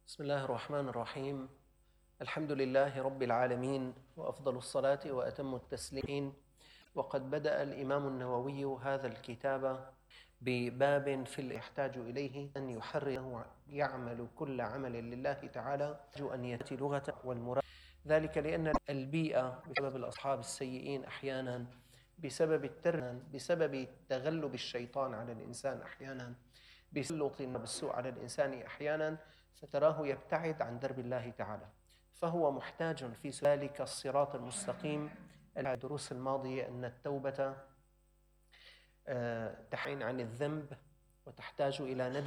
بسم الله الرحمن الرحيم. الحمد لله رب العالمين، وأفضل الصلاة وأتم التسليم. وقد بدأ الإمام النووي هذا الكتاب بباب يحتاج إليه أن يحرره يعمل كل عمل لله تعالى، أن يأتي لغة والمراد ذلك لأن البيئة بسبب الأصحاب السيئين أحيانا، بسبب تغلب الشيطان على الإنسان أحيانا، بسلط بالسوء على الإنسان أحيانا، فتراه يبتعد عن درب الله تعالى، فهو محتاج في ذلك الصراط المستقيم. الدروس الماضية أن التوبة تحين عن الذنب وتحتاج إلى ندم